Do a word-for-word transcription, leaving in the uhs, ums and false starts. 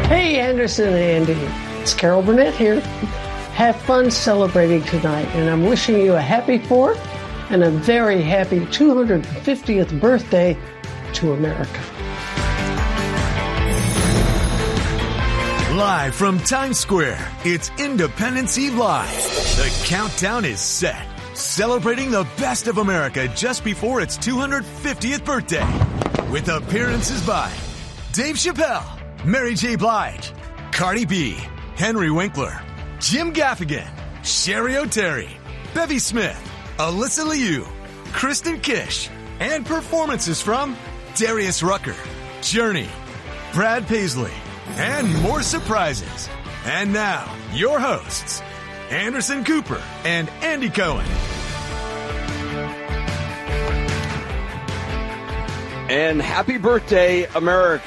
Hey, Anderson and Andy. It's Carol Burnett here. Have fun celebrating tonight, and I'm wishing you a happy fourth and a very happy two hundred fiftieth birthday to America. Live from Times Square, it's Independence Eve Live. The countdown is set, celebrating the best of America just before its two hundred fiftieth birthday. With appearances by Dave Chappelle, Mary J. Blige, Cardi B, Henry Winkler, Jim Gaffigan, Sherry O'Terry, Bevy Smith, Alyssa Liu, Kristen Kish, and performances from Darius Rucker, Journey, Brad Paisley, and more surprises. And now, your hosts, Anderson Cooper and Andy Cohen. And happy birthday, America.